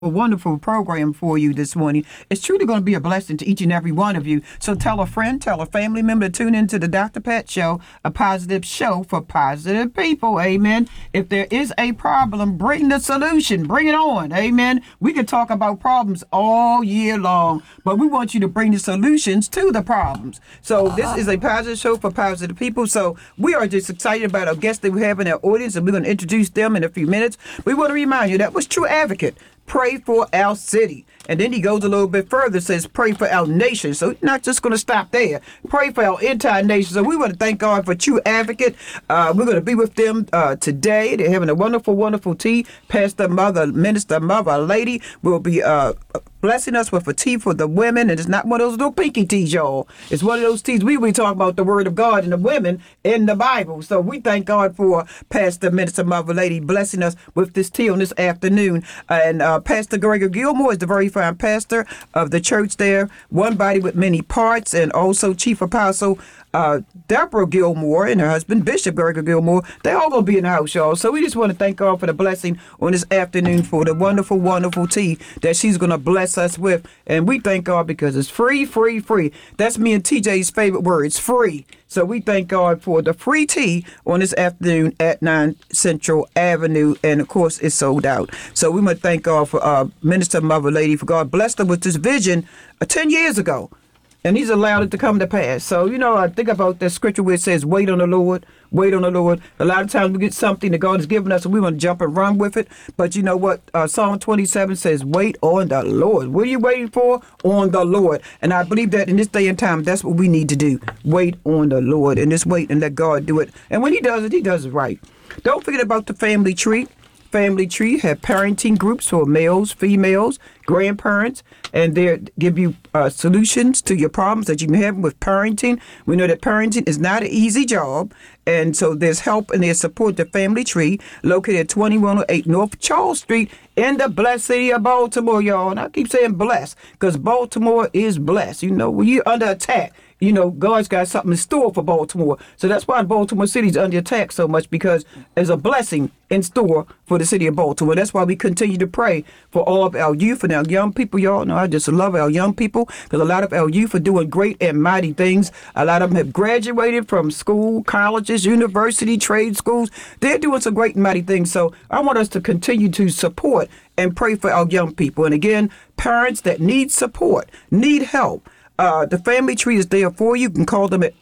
A wonderful program for you this morning. It's truly going to be a blessing to each and every one of you. So tell a friend, tell a family member to tune into the Dr. Pat Show, a positive show for positive people. Amen. If there is a problem, bring the solution. Bring it on. Amen. We can talk about problems all year long, but we want you to bring the solutions to the problems. So this is a positive show for positive people. So we are just excited about our guests that we have in our audience, and we're going to introduce them in a few minutes. We want to remind you that was True Advocate. Pray for our city. And then he goes a little bit further, says pray for our nation. So he's not just going to stop there. Pray for our entire nation. So we want to thank God for True Advocate. We're going to be with them today. They're having a wonderful, wonderful tea. Pastor Mother, Minister Mother Lady will be blessing us with a tea for the women. And it's not one of those little pinky teas, y'all. It's one of those teas we be talking about the word of God and the women in the Bible. So we thank God for Pastor Minister Mother Lady blessing us with this tea on this afternoon. And Pastor Gregory Gilmore is the very fine pastor of the church there, One Body with Many Parts, and also Chief Apostle Deborah Gilmore and her husband, Bishop Gregory Gilmore. They all going to be in the house, y'all. So we just want to thank God for the blessing on this afternoon for the wonderful, wonderful tea that she's going to bless us with. And we thank God because it's free, free, free. That's me and TJ's favorite word. It's free. So we thank God for the free tea on this afternoon at 9 Central Avenue. And, of course, it's sold out. So we want to thank God for Minister Mother Lady, for God blessed her with this vision 10 years ago. And he's allowed it to come to pass. So, you know, I think about that scripture where it says, wait on the Lord, wait on the Lord. A lot of times we get something that God has given us and we want to jump and run with it. But you know what? Psalm 27 says, wait on the Lord. What are you waiting for? On the Lord. And I believe that in this day and time, that's what we need to do. Wait on the Lord and just wait and let God do it. And when he does it right. Don't forget about the family tree. Family Tree have parenting groups for males, females, grandparents, and they give you solutions to your problems that you may have with parenting. We know that parenting is not an easy job, and so there's help and there's support. The Family Tree, located at 2108 North Charles Street in the blessed city of Baltimore, y'all. And I keep saying blessed because Baltimore is blessed. You know, when you're under attack, you know, God's got something in store for Baltimore. So that's why Baltimore City is under attack so much, because there's a blessing in store for the city of Baltimore. That's why we continue to pray for all of our youth and our young people. Y'all know I just love our young people because a lot of our youth are doing great and mighty things. A lot of them have graduated from school, colleges, university, trade schools. They're doing some great and mighty things. So I want us to continue to support and pray for our young people. And again, parents that need support, need help. The Family Tree is there for you. You can call them at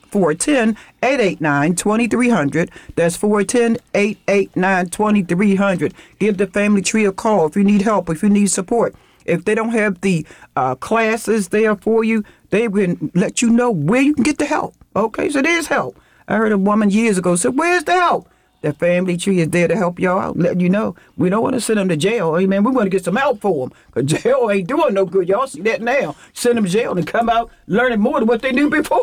410-889-2300. That's 410-889-2300. Give the Family Tree a call if you need help, if you need support. If they don't have the classes there for you, they will let you know where you can get the help. Okay, so there's help. I heard a woman years ago say, where's the help? The Family Tree is there to help y'all out, letting you know. We don't want to send them to jail. Amen. We want to get some help for them. Because jail ain't doing no good. Y'all see that now. Send them to jail and come out learning more than what they knew before.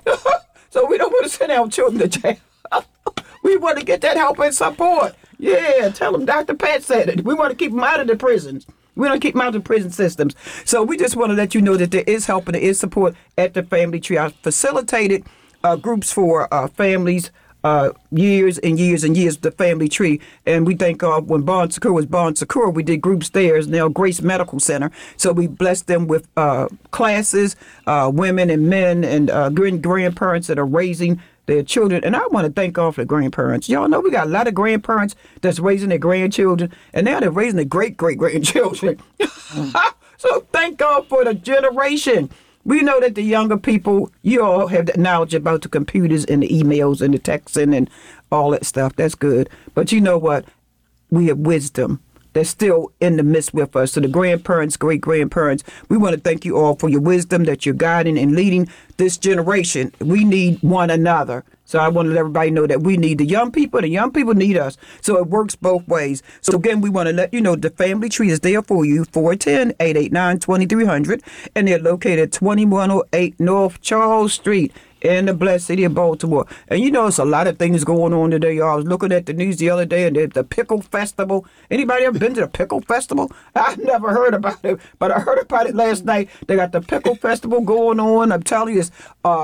So we don't want to send our children to jail. We want to get that help and support. Yeah, tell them Dr. Pat said it. We want to keep them out of the prisons. We don't keep them out of the prison systems. So we just want to let you know that there is help and there is support at the Family Tree. I facilitated groups for families years and years and years, the Family Tree. And we thank God when Bon Secours was Bon Secours, we did groups there. It's now Grace Medical Center. So we blessed them with classes, women and men and grandparents that are raising their children. And I want to thank God for the grandparents. Y'all know we got a lot of grandparents that's raising their grandchildren, and now they're raising their great-great-grandchildren. So thank God for the generation. We know that the younger people, you all have the knowledge about the computers and the emails and the texting and all that stuff. That's good. But you know what? We have wisdom that's still in the midst with us. So the grandparents, great-grandparents, we want to thank you all for your wisdom that you're guiding and leading this generation. We need one another. So I want to let everybody know that we need the young people need us. So it works both ways. So again, we want to let you know the Family Tree is there for you, 410-889-2300. And they're located at 2108 North Charles Street in the blessed city of Baltimore. And you know, it's a lot of things going on today, y'all. I was looking at the news the other day, and there's the Pickle Festival. Anybody ever been to the Pickle Festival? I never heard about it, but I heard about it last night. They got the Pickle Festival going on. I'm telling you, it's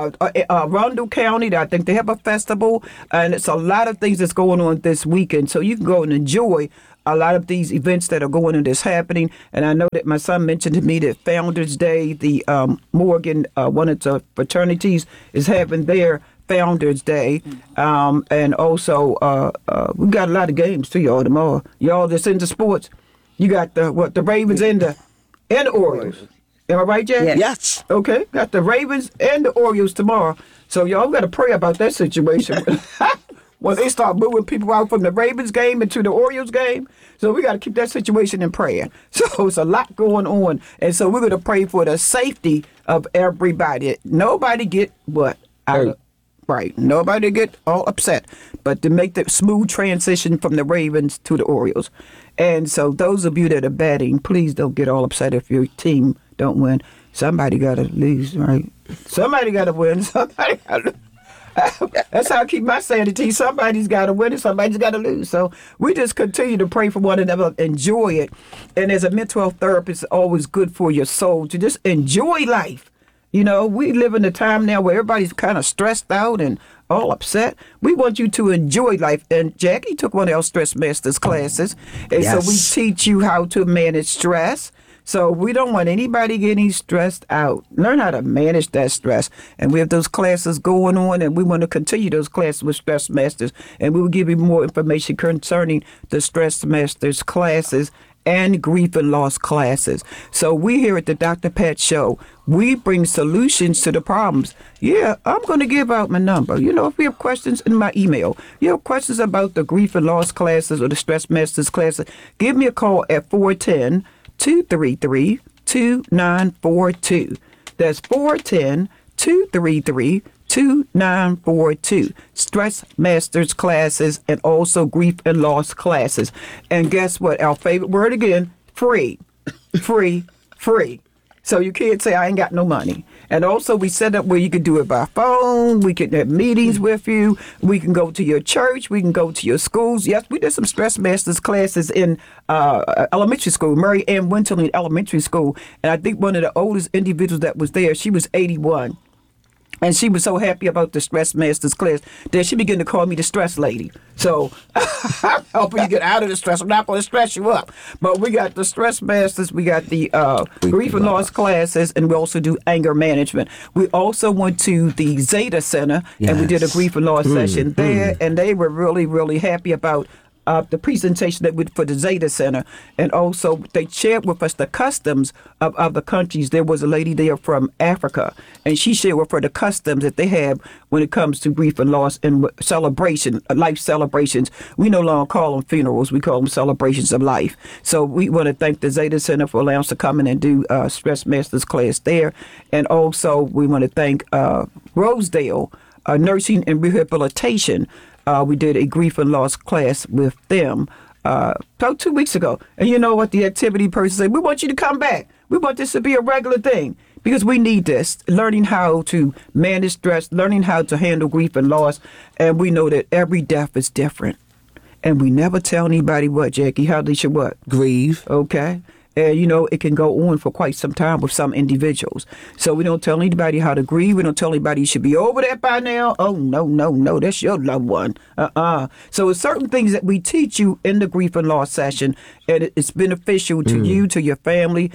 Arundel County. I think they have a festival, and it's a lot of things that's going on this weekend. So you can go and enjoy a lot of these events that are going on that's happening. And I know that my son mentioned to me that Founders Day, the Morgan, one of the fraternities, is having their Founders Day. And also, we got a lot of games too, y'all, tomorrow. Y'all that's into sports, you got the Ravens and the Orioles. Am I right, Jack? Yes. Okay, got the Ravens and the Orioles tomorrow. So y'all got to pray about that situation. When they start moving people out from the Ravens game into the Orioles game. So we got to keep that situation in prayer. So it's a lot going on. And so we're going to pray for the safety of everybody. Nobody get what? Right. Nobody get all upset. But to make the smooth transition from the Ravens to the Orioles. And so those of you that are betting, please don't get all upset if your team don't win. Somebody got to lose, right? Somebody got to win. Somebody got to. That's how I keep my sanity. Somebody's got to win and somebody's got to lose. So we just continue to pray for one another, enjoy it. And as a mental health therapist, it's always good for your soul to just enjoy life. You know, we live in a time now where everybody's kind of stressed out and all upset. We want you to enjoy life. And Jackie took one of our Stress Masters classes. And so we teach you how to manage stress. So we don't want anybody getting stressed out. Learn how to manage that stress. And we have those classes going on, and we want to continue those classes with Stress Masters. And we will give you more information concerning the Stress Masters classes and grief and loss classes. So we here at the Dr. Pat Show, we bring solutions to the problems. Yeah, I'm going to give out my number. You know, if you have questions in my email, you have questions about the grief and loss classes or the Stress Masters classes, give me a call at 410-233-2942. That's 410-233-2942. Stress Masters classes and also grief and loss classes. And guess what? Our favorite word again, free. Free. Free. So you can't say I ain't got no money. And also we set up where you can do it by phone. We can have meetings with you. We can go to your church. We can go to your schools. Yes, we did some Stress Masters classes in elementary school, Mary Ann Winterling Elementary School. And I think one of the oldest individuals that was there, she was 81. And she was so happy about the Stress Masters class that she began to call me the stress lady. So I'm helping you get out of the stress. I'm not going to stress you up. But we got the Stress Masters. We got the grief and loss classes. And we also do anger management. We also went to the Zeta Center. Yes. And we did a grief and loss session there. And they were really, really happy about the presentation that we did for the Zeta Center. And also they shared with us the customs of other countries. There was a lady there from Africa, and she shared with her the customs that they have when it comes to grief and loss and celebration, life celebrations. We no longer call them funerals. We call them celebrations of life. So we want to thank the Zeta Center for allowing us to come in and do Stress Masters class there. And also we want to thank Rosedale Nursing and Rehabilitation. We did a grief and loss class with them about 2 weeks ago. And you know what the activity person said? We want you to come back. We want this to be a regular thing because we need this. Learning how to manage stress, learning how to handle grief and loss. And we know that every death is different. And we never tell anybody what, Jackie, how they should what? Grieve. Okay. And, you know, it can go on for quite some time with some individuals. So we don't tell anybody how to grieve. We don't tell anybody you should be over that by now. Oh, no. That's your loved one. So it's certain things that we teach you in the grief and loss session, and it's beneficial to you, to your family.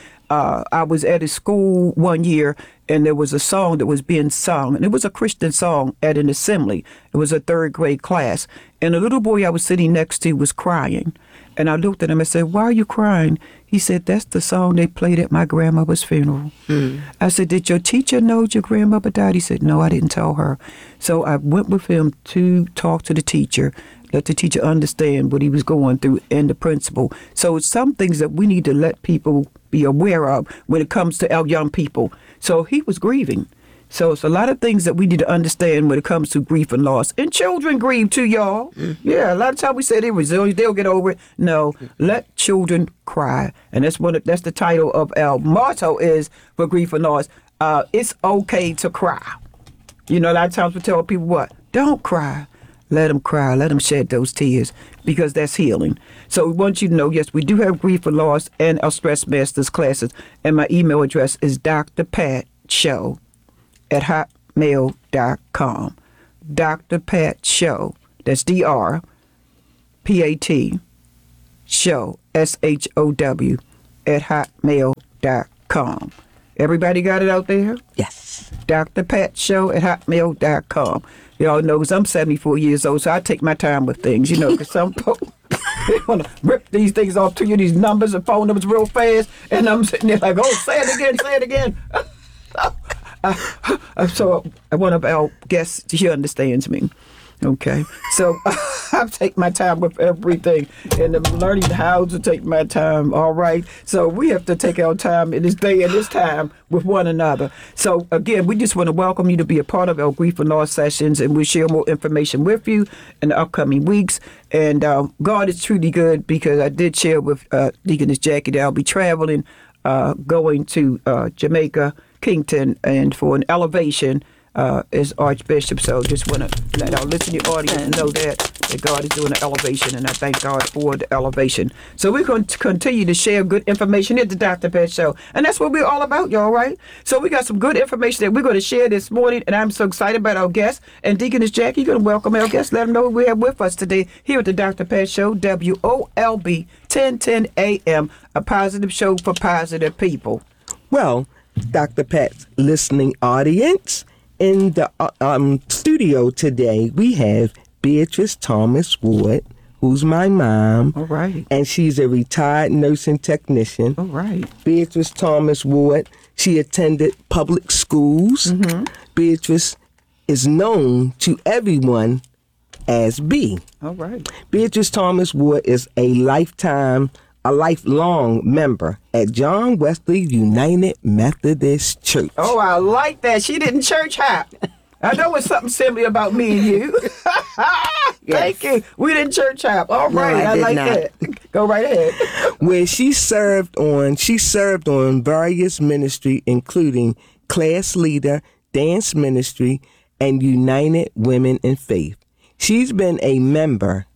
I was at a school one year, and there was a song that was being sung, and it was a Christian song at an assembly. It was a third grade class, and the little boy I was sitting next to was crying. And I looked at him and said, "Why are you crying?" He said, "That's the song they played at my grandmother's funeral." I said, "Did your teacher know your grandmother died?" He said, "No, I didn't tell her." So I went with him to talk to the teacher, let the teacher understand what he was going through and the principal. So it's some things that we need to let people be aware of when it comes to our young people. So he was grieving. So it's a lot of things that we need to understand when it comes to grief and loss. And children grieve too, y'all. Yeah, a lot of times we say they're resilient, they'll get over it. No, let children cry. And that's the title of our motto is for grief and loss. It's okay to cry. You know, a lot of times we tell people what? Don't cry. Let them cry. Let them shed those tears because that's healing. So we want you to know, yes, we do have grief and loss and our Stress Masters classes. And my email address is drpatshow@hotmail.com. Dr. Pat Show. That's DrPat Show, SHOW, at hotmail.com. Everybody got it out there? Yes. Dr. Pat Show at hotmail.com. Y'all know, because I'm 74 years old, so I take my time with things, because some folks, they want to rip these things off to you, these numbers and phone numbers real fast, and I'm sitting there like, oh, say it again. So one of our guests, she understands me. Okay, so I take my time with everything, and I'm learning how to take my time. All right, so we have to take our time in this day and this time with one another. So again, we just want to welcome you to be a part of our Grief and Loss sessions, and we'll share more information with you in the upcoming weeks. And God is truly good, because I did share with Deaconess Jackie that I'll be traveling, going to Jamaica, Kington, and for an elevation as Archbishop. So just want to let our listening audience know that God is doing an elevation, and I thank God for the elevation. So we're going to continue to share good information at the Dr. Pat Show, and that's what we're all about, y'all, right? So we got some good information that we're going to share this morning, and I'm so excited about our guests. And Deaconess Jackie, you're going to welcome our guests, let them know who we have with us today here at the Dr. Pat Show, WOLB 1010 AM, a positive show for positive people. Well, Dr. Pat's listening audience, in the studio today, we have Beatrice Thomas Ward, who's my mom. All right. And she's a retired nursing technician. All right. Beatrice Thomas Ward, she attended public schools. Mm-hmm. Beatrice is known to everyone as B. All right. Beatrice Thomas Ward is a lifelong member at John Wesley United Methodist Church. Oh, I like that. She didn't church hop. I know it's something similar about me and you. Thank you. We didn't church hop. All right, no, I like not. that. Go right ahead. Where she served on various ministry, including class leader, dance ministry, and United Women in Faith. She's been a member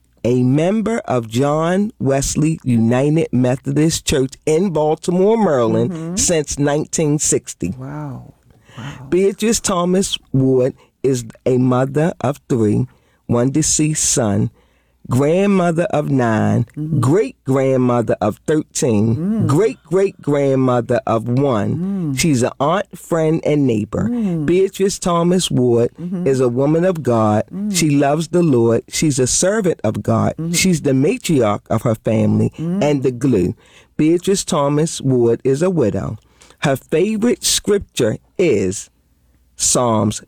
of John Wesley United Methodist Church in Baltimore, Maryland, since 1960. Wow. Beatrice Thomas Ward is a mother of 3, one deceased son, grandmother of 9, great-grandmother of 13, great-great-grandmother of 1. She's an aunt, friend, and neighbor. Beatrice Thomas Ward is a woman of God. She loves the Lord. She's a servant of God. She's the matriarch of her family and the glue. Beatrice Thomas Ward is a widow. Her favorite scripture is Psalms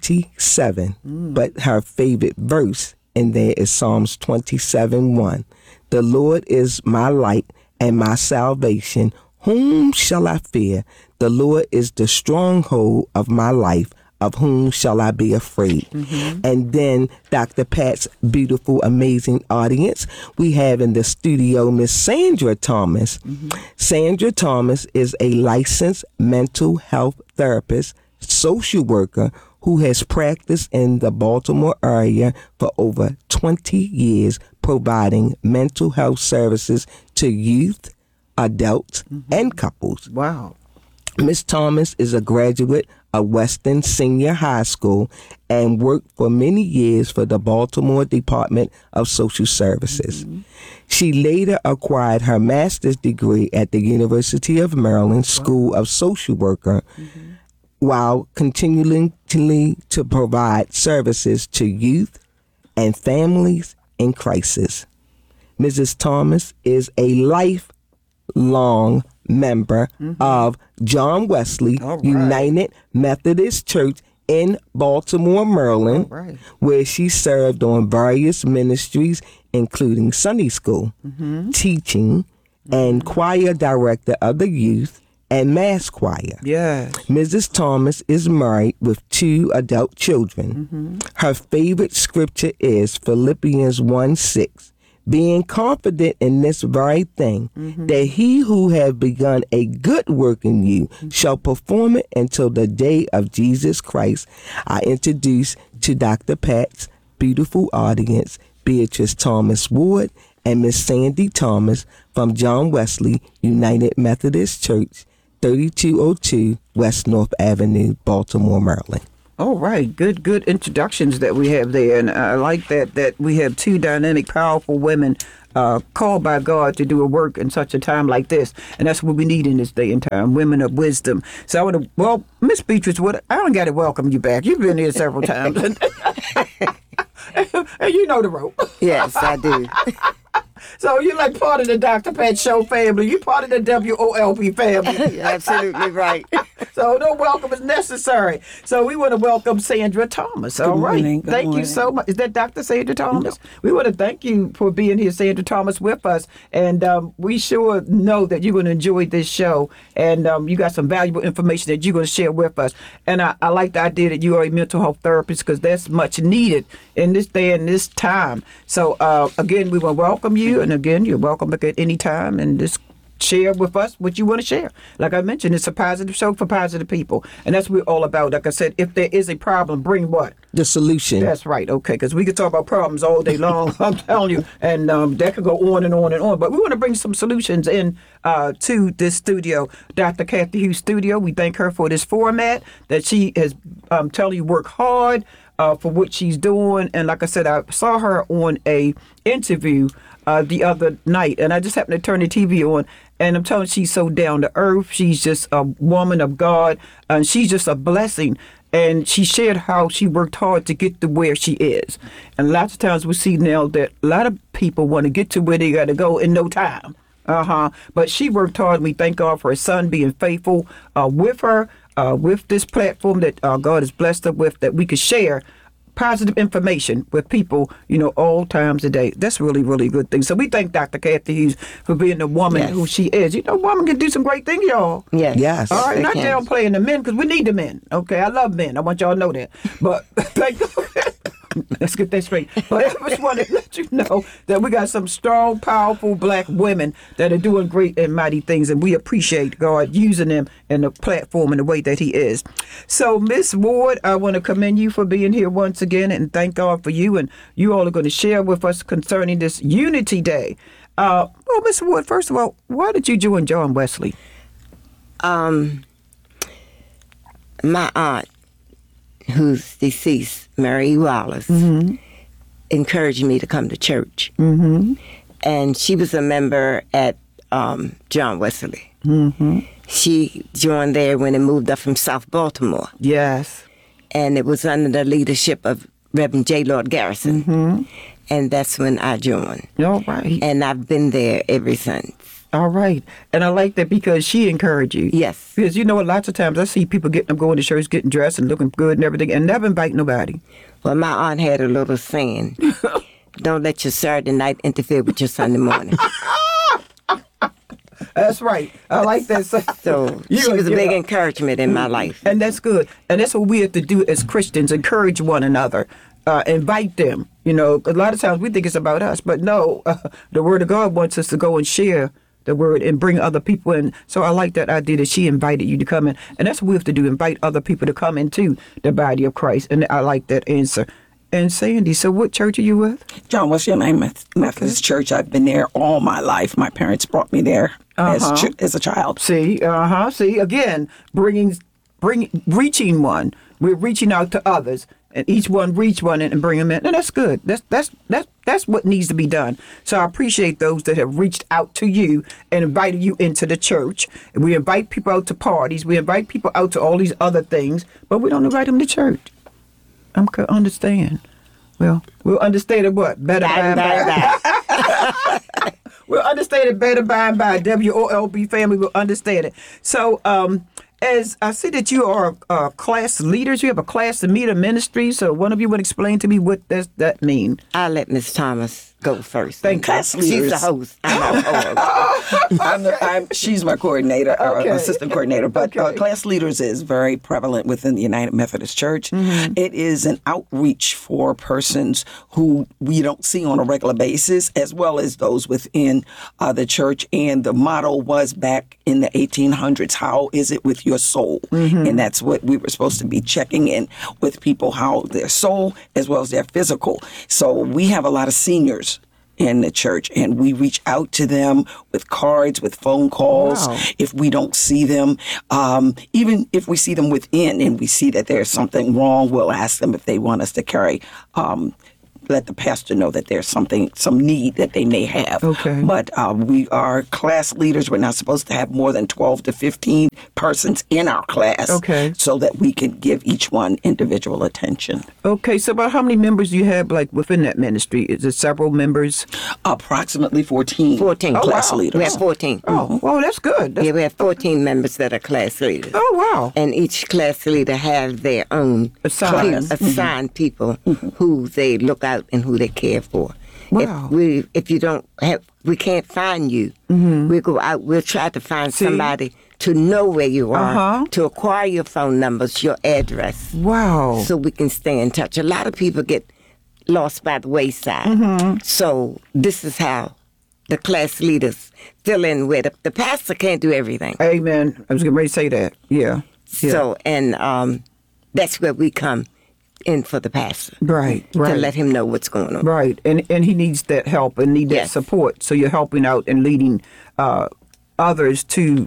27, but her favorite verse in there is Psalms 27:1. The Lord is my light and my salvation. Whom shall I fear? The Lord is the stronghold of my life. Of whom shall I be afraid? And then Dr. Pat's beautiful, amazing audience. We have in the studio Miss Sandra Thomas. Sandra Thomas is a licensed mental health therapist, social worker, who has practiced in the Baltimore area for over 20 years, providing mental health services to youth, adults, and couples. Wow. Ms. Thomas is a graduate of Weston Senior High School and worked for many years for the Baltimore Department of Social Services. She later acquired her master's degree at the University of Maryland School of Social Worker, while continuing to provide services to youth and families in crisis. Mrs. Thomas is a lifelong member of John Wesley United Methodist Church in Baltimore, Maryland, where she served on various ministries, including Sunday school, teaching, and choir director of the youth and mass choir. Yes. Mrs. Thomas is married with 2 adult children. Her favorite scripture is Philippians 1:6. Being confident in this very thing, that he who have begun a good work in you shall perform it until the day of Jesus Christ. I introduce to Dr. Pat's beautiful audience, Beatrice Thomas Ward and Miss Sandy Thomas from John Wesley United Methodist Church, 3202 West North Avenue, Baltimore, Maryland. All right, good introductions that we have there, and I like that we have two dynamic, powerful women called by God to do a work in such a time like this, and that's what we need in this day and time, women of wisdom. So I want to, well, Miss Beatrice, I don't got to welcome you back. You've been here several times, and you know the rope. Yes, I do. So you're like part of the Dr. Pat Show family. You're part of the WOLP family. You're absolutely right. So no welcome is necessary. So we want to welcome Sandra Thomas. All right. morning. Good Thank you morning. so much. Is that Dr. Sandra Thomas? We want to thank you for being here, Sandra Thomas, with us. And we sure know that you're going to enjoy this show. And you got some valuable information that you're going to share with us. And I like the idea that you are a mental health therapist, because that's much needed in this day and this time. So again, we want to welcome you. And again, you're welcome back at any time. And just share with us what you want to share. Like I mentioned, it's a positive show for positive people. And that's what we're all about. Like I said, if there is a problem, bring what? The solution. That's right. Okay, because we could talk about problems all day long. I'm telling you, and that could go on and on and on. But we want to bring some solutions in to this studio, Dr. Kathy Hughes Studio. We thank her for this format that she has. Telling you, work hard for what she's doing. And like I said, I saw her on a interview the other night, and I just happened to turn the TV on. And I'm telling you, she's so down to earth. She's just a woman of God, and she's just a blessing. And she shared how she worked hard to get to where she is. And lots of times we see now that a lot of people want to get to where they got to go in no time. But she worked hard, and we thank God for her son being faithful with her, with this platform that God has blessed her with, that we could share positive information with people, all times a day. That's really, really good thing. So we thank Dr. Kathy Hughes for being the woman who she is. Woman can do some great things, y'all. Yes. Yes. All right, they not can. downplaying the men, because we need the men. Okay, I love men. I want y'all to know that. But let's get that straight. But I just want to let you know that we got some strong, powerful black women that are doing great and mighty things, and we appreciate God using them in the platform in the way that He is. So, Miss Ward, I want to commend you for being here once again, and thank God for you. And you all are going to share with us concerning this Unity Day. Well, Miss Ward, first of all, why did you join John Wesley? My aunt, who's deceased, Mary Wallace, encouraged me to come to church. And she was a member at John Wesley. She joined there when it moved up from South Baltimore. Yes. And it was under the leadership of Reverend J. Lord Garrison. And that's when I joined. All right. And I've been there ever since. All right. And I like that because she encouraged you. Yes. Because, lots of times I see people going to church, getting dressed and looking good and everything, and never invite nobody. Well, my aunt had a little saying, don't let your Saturday night interfere with your Sunday morning. That's right. I like that. So she was a big encouragement in my life. And that's good. And that's what we have to do as Christians, encourage one another. Invite them. A lot of times we think it's about us, but no, the Word of God wants us to go and share the Word and bring other people in. So I like that idea that she invited you to come in. And that's what we have to do, invite other people to come into the body of Christ. And I like that answer. And Sandy, so what church are you with? John Wesley Methodist Church. I've been there all my life. My parents brought me there as a child. See, again, reaching one. We're reaching out to others, and each one reach one and bring them in, and that's good. That's what needs to be done. So I appreciate those that have reached out to you and invited you into the church. And we invite people out to parties. We invite people out to all these other things, but we don't invite them to church. I understand. Well, we'll understand it what? Better by and by. We'll understand it better by and by. WOLB family will understand it. So, as I see that you are class leaders, you have a class leader ministry. So one of you would explain to me what does that mean? I'll let Miss Thomas go first. Thank you. She's the host. She's my coordinator, or Okay. assistant coordinator. But Okay. class leaders is very prevalent within the United Methodist Church. It is an outreach for persons who we don't see on a regular basis, as well as those within the church. And the motto was back in the 1800s, how is it with your soul? And that's what we were supposed to be checking in with people, how their soul as well as their physical. So we have a lot of seniors in the church, and we reach out to them with cards, with phone calls. Wow. If we don't see them, even if we see them within and we see that there's something wrong, we'll ask them if they want us to carry, let the pastor know that there's some need that they may have. Okay. But we are class leaders. We're not supposed to have more than 12 to 15 persons in our class. Okay. So that we can give each one individual attention. Okay, so about how many members do you have, like, within that ministry? Is it several members? Approximately 14. 14. Class wow. leaders. We have 14. Oh, well, that's good. Yeah, we have 14 members that are class leaders. Oh, wow. And each class leader have their own Assigned. people who they look out and who they care for. Wow. If you don't have, we can't find you. We'll go out. We'll try to find somebody to know where you are, to acquire your phone numbers, your address, Wow. so we can stay in touch. A lot of people get lost by the wayside. So this is how the class leaders fill in with it. The pastor can't do everything. Amen. I was getting ready to say that. Yeah. So, and that's where we come in for the pastor. Right, To let him know what's going on. Right, and he needs that help and need that Yes. support. So you're helping out and leading others to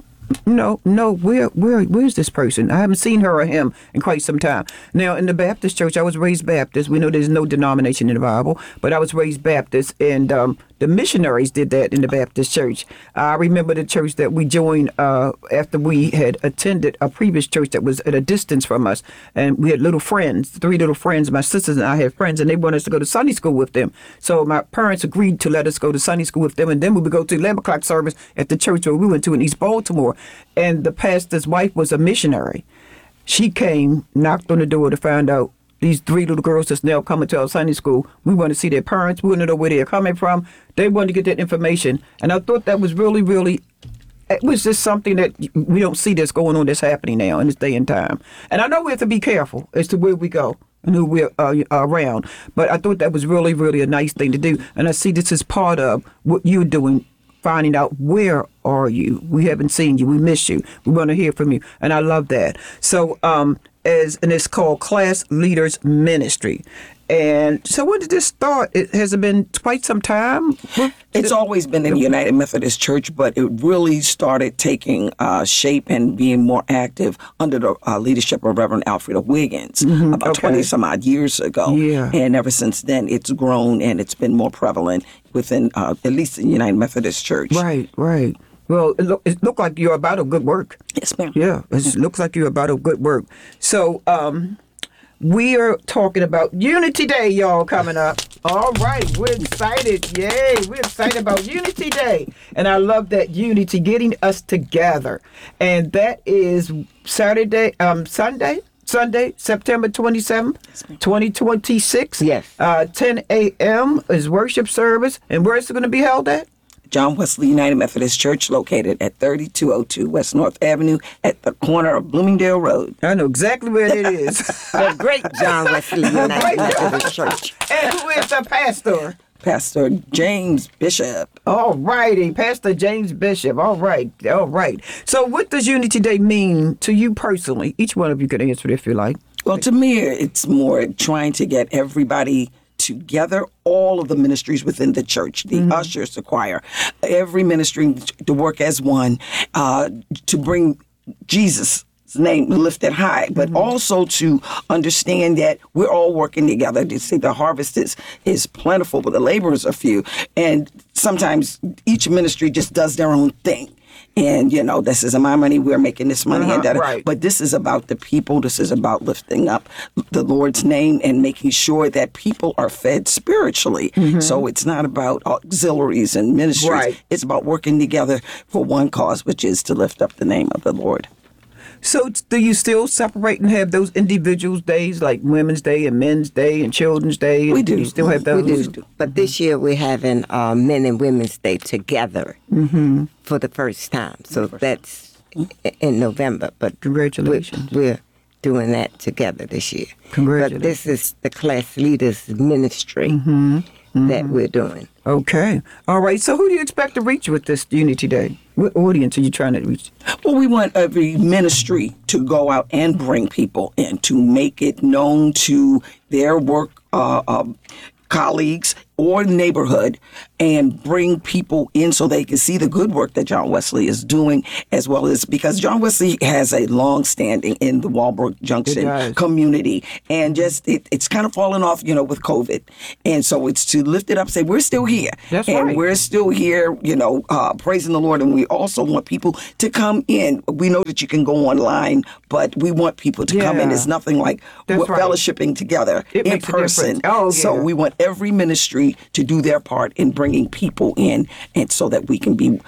where's this person? I haven't seen her or him in quite some time. Now, in the Baptist church, I was raised Baptist. We know there's no denomination in the Bible, but I was raised Baptist, and the missionaries did that in the Baptist church. I remember the church that we joined after we had attended a previous church that was at a distance from us, and we had little friends, 3 little friends. My sisters and I had friends, and they wanted us to go to Sunday school with them. So my parents agreed to let us go to Sunday school with them, and then we would go to 11 o'clock service at the church where we went to in East Baltimore. And the pastor's wife was a missionary. She came, knocked on the door to find out these 3 little girls that's now coming to our Sunday school. We want to see their parents. We want to know where they're coming from. They wanted to get that information. And I thought that was really, really, it was just something that we don't see that's going on, that's happening now in this day and time. And I know we have to be careful as to where we go and who we're around. But I thought that was really, really a nice thing to do. And I see this as part of what you're doing, finding out where are you. We haven't seen you. We miss you. We want to hear from you. And I love that. So, and it's called Class Leaders Ministry. And so when did this start? Has it been quite some time? It's always been in the United Methodist Church, but it really started taking shape and being more active under the leadership of Reverend Alfreda Wiggins about 20 some odd years ago. Yeah. And ever since then, it's grown and it's been more prevalent within at least the United Methodist Church. Right. Well, it looked like you're about a good work. Yes, ma'am. Yeah, it looks like you're about a good work. So, we are talking about Unity Day, y'all, coming up. All right, we're excited. Yay, we're excited about Unity Day. And I love that unity, getting us together. And that is Sunday, September 27th, 2026. Yes. 10 a.m. is worship service. And where is it going to be held at? John Wesley United Methodist Church, located at 3202 West North Avenue at the corner of Bloomingdale Road. I know exactly where it is. The great John Wesley United Methodist Church. And who is the pastor? Pastor James Bishop. All righty, Pastor James Bishop. All right. So what does Unity Day mean to you personally? Each one of you could answer it if you like. Well, to me, it's more trying to get everybody together, all of the ministries within the church, the ushers, the choir, every ministry to work as one, to bring Jesus' name lifted high, but also to understand that we're all working together. To see the harvest is plentiful, but the laborers are few. And sometimes each ministry just does their own thing. And, this isn't my money, we're making this money. Right. But this is about the people. This is about lifting up the Lord's name and making sure that people are fed spiritually. So it's not about auxiliaries and ministries. Right. It's about working together for one cause, which is to lift up the name of the Lord. So do you still separate and have those individuals days like Women's Day and Men's Day and Children's Day? We do. You still have those? We do. But this year we're having Men and Women's Day together for the first time. So that's in November. But Congratulations. We're doing that together this year. Congratulations. But this is the Class Leaders Ministry that we're doing. Okay. All right. So who do you expect to reach with this Unity Day? What audience are you trying to reach? Well, we want every ministry to go out and bring people in, to make it known to their work colleagues or neighborhood and bring people in so they can see the good work that John Wesley is doing, as well as because John Wesley has a long standing in the Walbrook Junction community, and just it's kind of fallen off, with COVID. And so it's to lift it up, say we're still here. That's and right. we're still here, praising the Lord. And we also want people to come in. We know that you can go online, but we want people to come in. Yeah. It's nothing like That's right. fellowshiping together It in makes a person. difference. Oh, So yeah. we want every ministry to do their part in bringing people in, and so that we can be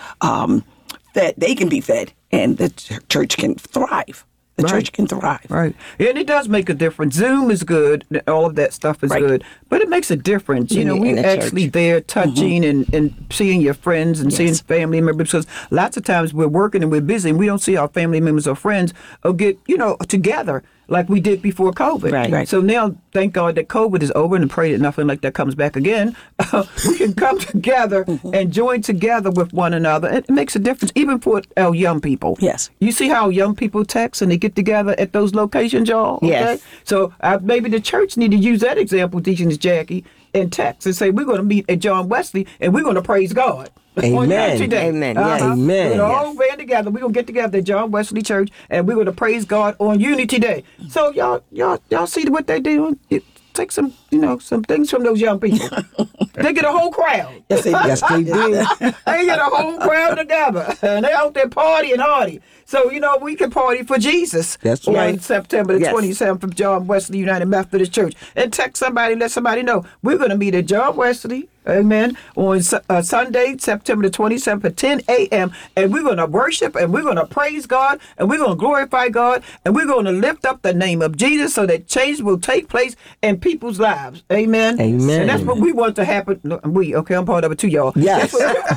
fed, they can be fed, and the church can thrive. The Right. church can thrive. Right. And it does make a difference. Zoom is good. All of that stuff is Right. good. But it makes a difference. In the We're church. actually there touching and seeing your friends and seeing Yes. family members. Because lots of times we're working and we're busy and we don't see our family members or friends or get, together like we did before COVID. Right. So now, thank God that COVID is over and pray that nothing like that comes back again. We can come together and join together with one another. It makes a difference, even for our young people. Yes. You see how young people text and they get together at those locations, y'all? Okay? Yes. So maybe the church need to use that example, Deaconess Jackie, and text and say, we're going to meet at John Wesley and we're going to praise God. Amen. On Unity Day. Amen. Yes. Amen. We're going to all band together. We're going to get together at John Wesley Church and we're going to praise God on Unity Day. So y'all see what they're doing? Take some things from those young people. They get a whole crowd. Yes, they do. Yes, they do. They get a whole crowd together, and they out there partying hardy. So, we can party for Jesus That's on right. September the Yes. 27th from John Wesley United Methodist Church. And text somebody, let somebody know. We're going to meet at John Wesley, amen, on Sunday, September the 27th at 10 a.m. And we're going to worship, and we're going to praise God, and we're going to glorify God, and we're going to lift up the name of Jesus so that change will take place in people's lives. Amen. Amen. And that's what we want to happen. No, I'm part of it too, y'all. Yes.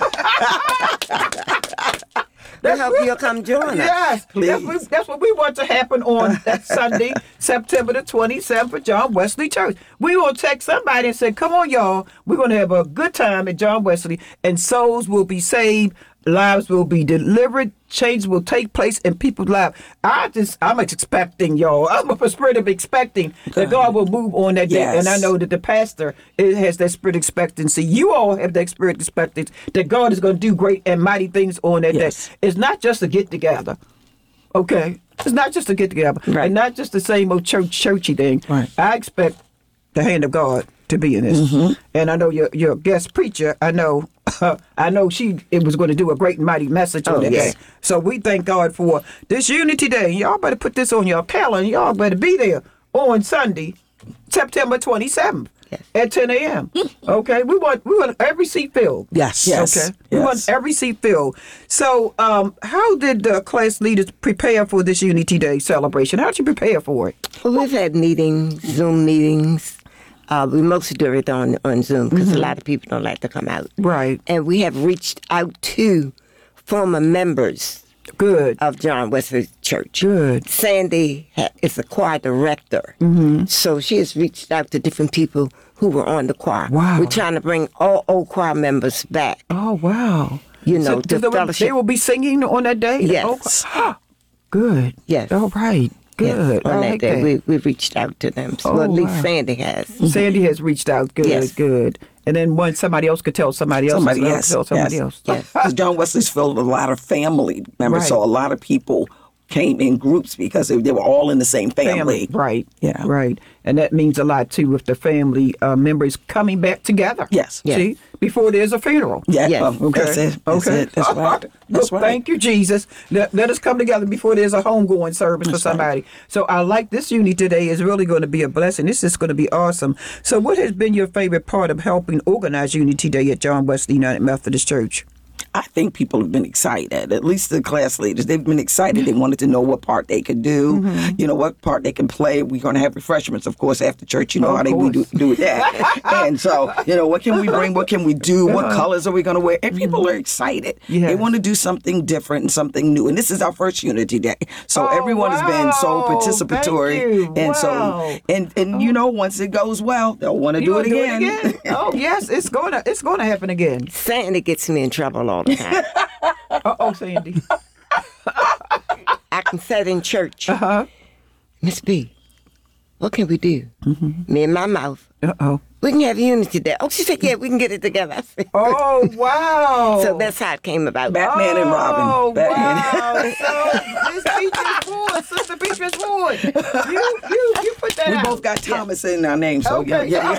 I hope you'll come join us. Yes, that's what we want to happen on that Sunday, September the 27th at John Wesley Church. We will text somebody and say, come on, y'all. We're going to have a good time at John Wesley, and souls will be saved, lives will be delivered, change will take place in people's lives. I'm expecting, y'all. I'm a spirit of expecting that God will move on that day. Yes. And I know that the pastor has that spirit of expectancy. You all have that spirit of expectancy that God is going to do great and mighty things on that Yes. day. It's not just a get together. Okay? It's not just a get together. Right. And not just the same old churchy thing. Right. I expect the hand of God to be in this. And I know your guest preacher, I know it was going to do a great and mighty message on that yes. day. So we thank God for this Unity Day. Y'all better put this on your calendar. Y'all better be there on Sunday, September 27th. Yes. At 10 a.m. Okay, we want every seat filled. Yes. Yes. Okay, we want every seat filled. So, how did the class leaders prepare for this Unity Day celebration? How did you prepare for it? Well, we've had meetings, Zoom meetings. We mostly do it on Zoom because a lot of people don't like to come out. Right. And we have reached out to former members Good. of John Wesley Church. Good. Sandy is the choir director. So she has reached out to different people who were on the choir. Wow. We're trying to bring all old choir members back. Oh wow. You know, so to they fellowship. will be singing on that day. Yes. Oh, good. Yes. All right. Good. Yes, on I that like day, that. we reached out to them. So Oh, at least wow. Sandy has. Sandy has reached out. Good. Yes. Good. And then when somebody else could tell somebody else, Somebody else else. could tell somebody Yes. else. Yes. Because John Wesley's filled a lot of family members, Right. so a lot of people came in groups because they were all in the same family. Right. Yeah. Right. And that means a lot too with the family members coming back together. Yes. Yes. See, before there's a funeral. Yeah, Yes. Okay. That's it. That's okay. it. That's right. That's Well, right. Thank you, Jesus. Let us come together before there's a homegoing service for That's right. somebody. So I like this unity today is really going to be a blessing. This is going to be awesome. So what has been your favorite part of helping organize Unity Day at John Wesley United Methodist Church? I think people have been excited, at least the class leaders. They've been excited. They wanted to know what part they could do, what part they can play. We're going to have refreshments, of course, after church. You know Of how we course. do that. And so, what can we bring? What can we do? What colors are we going to wear? And people are excited. Yes. They want to do something different and something new. And this is our first Unity Day. So Oh, everyone has been so wow. participatory. Thank you. And Wow. so, once it goes well, they'll want to You do gonna it again. Oh yes, it's gonna happen again. Sandy gets me in trouble all the time. Uh-oh, Sandy. I can sit in church. Uh-huh. Miss B, what can we do? Me and my mouth. Uh-oh. We can have Unity Day. Oh, she said, yeah, we can get it together. I said, Oh, wow. so that's how it came about. Batman and Robin. Oh, Batman. wow. So, Miss Beatrice Ward, Sister Beatrice Ward, you put that We out. both got Thomas in our name, so Okay. yeah.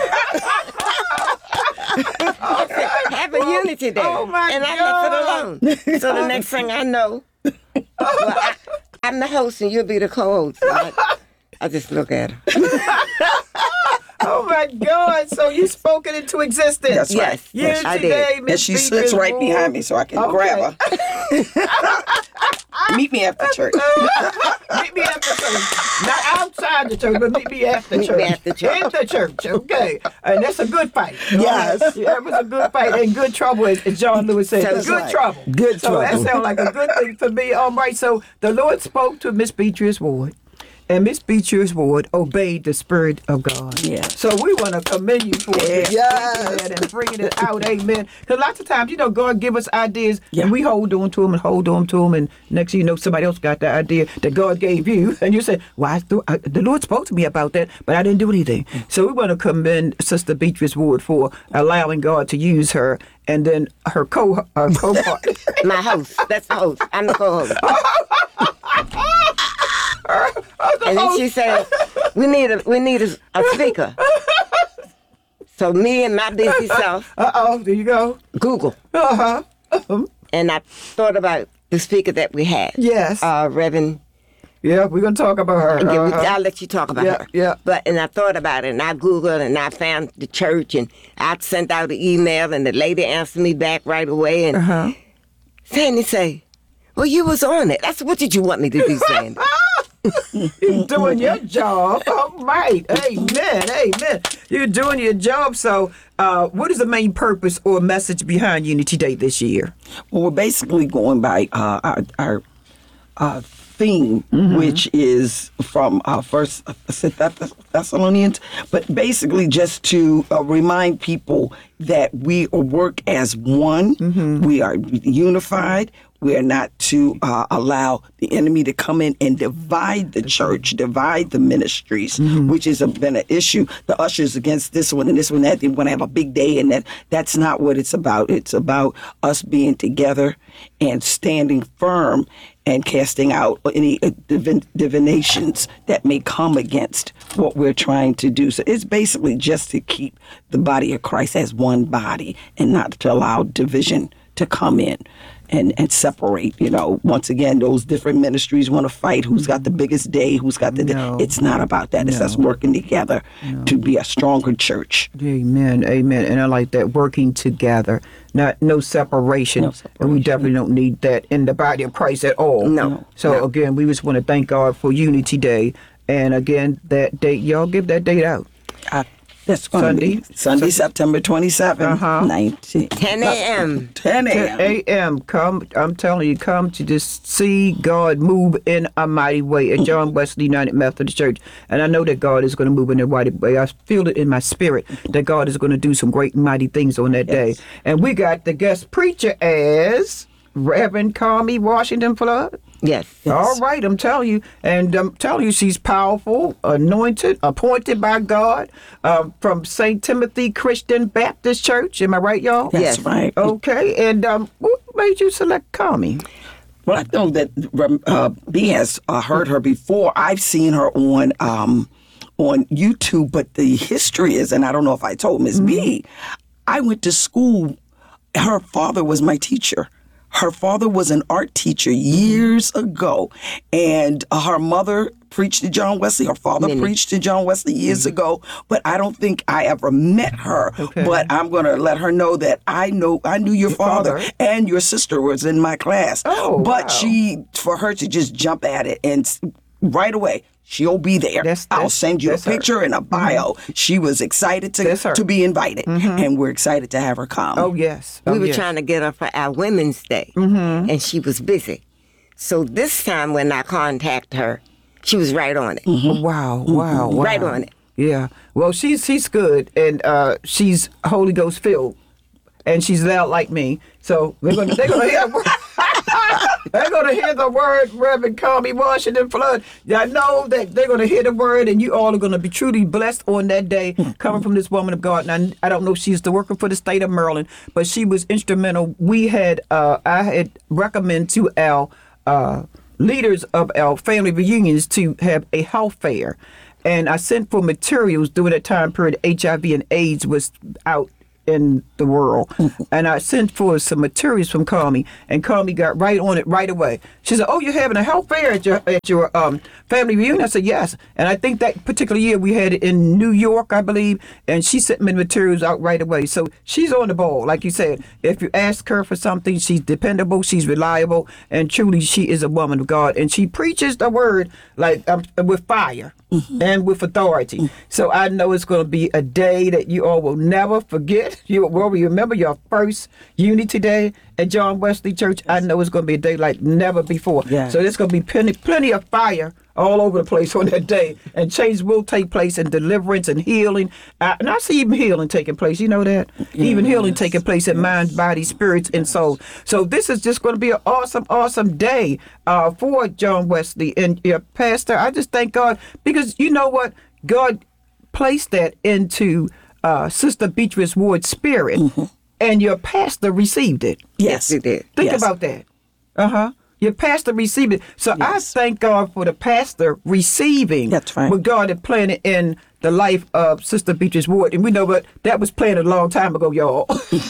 Have a Unity Day. Oh, my and I God. left it alone. So the next thing I know, well, I'm the host and you'll be the co-host. So I just look at her. Oh, my God. So you spoke it into existence. That's right. Yes, Unity I did. Day, And Miss she Beatrice sits right Ward. behind me so I can grab her. Meet me after church. Meet me after church. Not outside the church, but meet me after Meet church. me after church. In the church, okay. And that's a good fight. Yes. Yeah, it was a good fight and good trouble, as John Lewis said. That's Good right. trouble. Good So that trouble. sounds like a good thing for me. All right, so the Lord spoke to Miss Beatrice Ward. And Miss Beatrice Ward obeyed the Spirit of God. Yes. So we want to commend you for Yes. that and bringing it out. Amen. Because lots of times, God give us ideas Yeah. and we hold on to them and hold on to them. And next thing you know, somebody else got the idea that God gave you. And you say, well, the Lord spoke to me about that, but I didn't do anything. So we want to commend Sister Beatrice Ward for allowing God to use her. And then her co-part. My host. That's the host. I'm the co-host. And then she said, we need a speaker. So me and my busy self, There you go. Google. Uh-huh. And I thought about the speaker that we had. Yes. Reverend. Yeah, we're going to talk about her. I'll let you talk about Yeah, her. yeah. And I thought about it, and I Googled, and I found the church, and I sent out an email, and the lady answered me back right away. And Sandy say, well, you was on it. That's what did you want me to do, Sandy? You're doing your job. All right. Amen. Amen. You're doing your job. So, what is the main purpose or message behind Unity Day this year? Well, we're basically going by our theme, which is from First Thessalonians, but basically just to remind people that we work as one. We are unified. We are not to allow the enemy to come in and divide the church, divide the ministries, which has been an issue. The ushers against this one and this one, that. They want to have a big day, and that's not what it's about. It's about us being together and standing firm and casting out any divinations that may come against what we're trying to do. So it's basically just to keep the body of Christ as one body and not to allow division to come in and separate. Once again, those different ministries want to fight who's got the biggest day, who's got the No. It's not about that. It's us working together to be a stronger church. Amen. Amen. And I like that, working together, no separation. No And we definitely don't need that in the body of Christ at all. No. So again, we just want to thank God for Unity Day. And again, that date, y'all give that date out. That's going to be Sunday, September 27th, 19. 10 a.m. 10 a.m. 10 a.m. Come, I'm telling you, come to just see God move in a mighty way at John Wesley United Methodist Church. And I know that God is going to move in a mighty way. I feel it in my spirit that God is going to do some great and mighty things on that day. And we got the guest preacher as Reverend Carmi Washington Flood. Yes. All right, I'm telling you. And I'm telling you, she's powerful, anointed, appointed by God from St. Timothy Christian Baptist Church. Am I right, y'all? That's Yes. right. Okay, and what made you select Carmi? Well, I know that B has heard her before. I've seen her on YouTube, but the history is, and I don't know if I told Miss B, I went to school. Her father was my teacher. Her father was an art teacher years ago, and her mother preached to John Wesley. Her father preached to John Wesley years ago, but I don't think I ever met her. Okay. But I'm going to let her know that I knew your father and your sister was in my class. Oh, but wow. for her to just jump at it and right away, she'll be there. I'll send you a picture and a bio. She was excited to be invited, and we're excited to have her come. Oh, yes. We were trying to get her for our Women's Day, and she was busy. So this time when I contacted her, she was right on it. Wow. Right on it. Yeah. Well, she's good, and she's Holy Ghost filled, and she's loud like me. So they're gonna hear. They're going to hear the word, Reverend Carmi Washington Flood. I know that they're going to hear the word, and you all are going to be truly blessed on that day coming from this woman of God. And I don't know if she's still working for the state of Maryland, but she was instrumental. I had recommended to our leaders of our family reunions to have a health fair. And I sent for materials during that time period. HIV and AIDS was out in the world. And I sent for some materials from Carmi, and Carmi got right on it right away. She said, "Oh, you're having a health fair at your family reunion?" I said, "Yes." And I think that particular year we had it in New York, I believe, and she sent me the materials out right away. So she's on the ball. Like you said, if you ask her for something, she's dependable, she's reliable, and truly she is a woman of God. And she preaches the word like with fire. And with authority. So I know it's going to be a day that you all will never forget. You will remember your first Unity Day at John Wesley Church. I know it's going to be a day like never before. Yes. So there's going to be plenty of fire all over the place on that day. And change will take place, and deliverance and healing. And I see even healing taking place. You know that? Even healing taking place in mind, body, spirits, and soul. So this is just going to be an awesome, awesome day for John Wesley. And your pastor, I just thank God, because you know what? God placed that into Sister Beatrice Ward's spirit, and your pastor received it. Yes, he did. Think Yes. about that. Your pastor received it. So I thank God for the pastor receiving That's right. what God had planted in the life of Sister Beatrice Ward. And we know what that was planted a long time ago, y'all.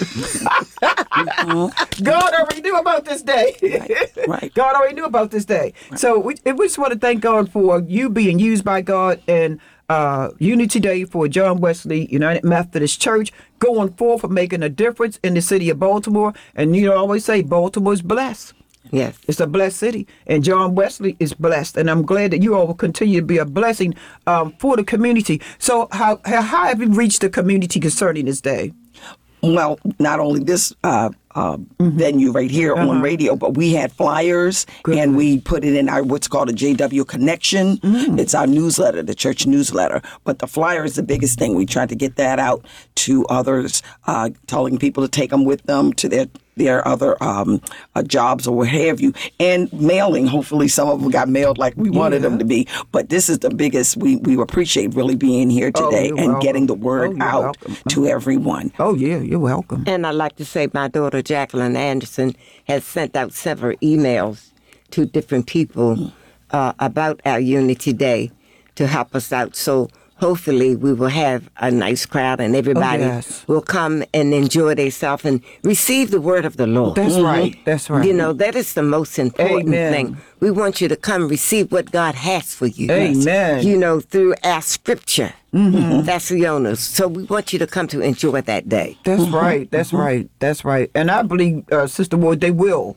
God already knew about this day. Right. God already knew about this day. Right. So we just want to thank God for you being used by God, and Unity Day for John Wesley United Methodist Church, going forth for making a difference in the city of Baltimore. And you always say Baltimore's blessed. Yes. It's a blessed city, and John Wesley is blessed, and I'm glad that you all will continue to be a blessing for the community. So how have you reached the community concerning this day? Well, not only this venue right here on radio, but we had flyers. Good. And we put it in our what's called a JW Connection. It's our newsletter, the church newsletter. But the flyer is the biggest thing. We tried to get that out to others, telling people to take them with them to their other jobs or what have you, and mailing. Hopefully some of them got mailed like we wanted them to be. But this is the biggest. We appreciate really being here today you're and welcome. getting the word you're out welcome. to everyone. Oh, yeah, you're welcome. And I'd like to say my daughter Jacqueline Anderson has sent out several emails to different people about our Unity Day to help us out. So hopefully we will have a nice crowd, and everybody yes. will come and enjoy themselves and receive the word of the Lord. That's right. That's right. You know, that is the most important Amen. thing. We want you to come receive what God has for you. Amen. You know, through our scripture. That's the onus. So we want you to come to enjoy that day. That's right. That's right. That's right. And I believe, Sister Ward, they will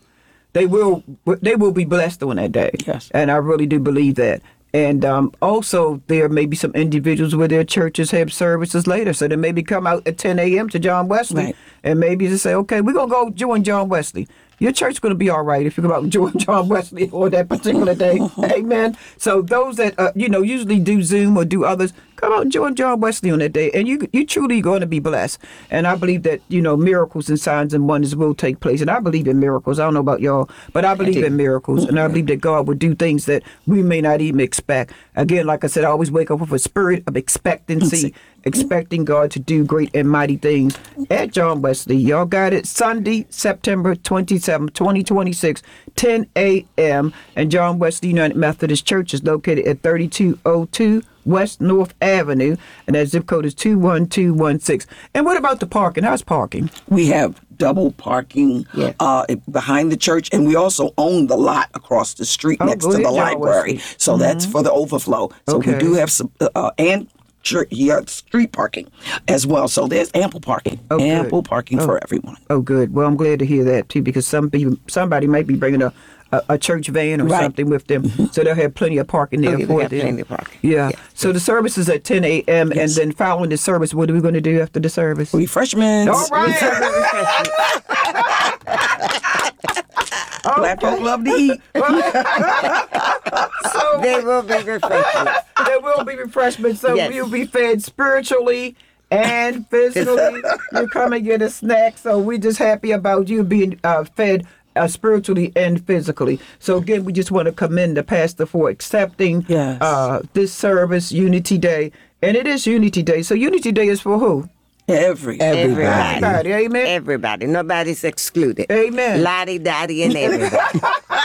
be blessed on that day. Yes. And I really do believe that. And also, there may be some individuals where their churches have services later. So they maybe come out at 10 a.m. to John Wesley. Right. And maybe just say, okay, we're going to go join John Wesley. Your church's going to be all right if you go out and join John Wesley on that particular day. Amen. So those that, usually do Zoom or do others, come out and join John Wesley on that day. And you truly going to be blessed. And I believe that, miracles and signs and wonders will take place. And I believe in miracles. I don't know about y'all, but I believe in miracles. And I believe that God would do things that we may not even expect. Again, like I said, I always wake up with a spirit of expectancy, expecting God to do great and mighty things at John Wesley. Y'all got it. Sunday, September 27, 2026, 10 a.m. And John Wesley United Methodist Church is located at 3202 West North Avenue, and that zip code is 21216. And what about the parking? How's parking? We have double parking behind the church, and we also own the lot across the street next to go the ahead, John library. Wesley. So that's for the overflow. So we Okay. do have some street parking as well. So there's ample parking, ample parking for everyone. Oh, good. Well, I'm glad to hear that too, because somebody might be bringing a church van or Right. something with them, so they'll have plenty of parking there yeah, we for got them. plenty of parking. Yeah. Yes. So the service is at 10 a.m. Yes. and then following the service, what are we going to do after the service? Refreshments. All right. Black folk love to eat. So There will be refreshments. there will be refreshments, so Yes. you'll be fed spiritually and physically. You come and get a snack, so we're just happy about you being fed spiritually and physically. So again, we just want to commend the pastor for accepting Yes. this service, Unity Day. And it is Unity Day. So Unity Day is for who? Everybody. Amen. Everybody. Nobody's excluded. Amen. Lottie, Dottie, and everybody.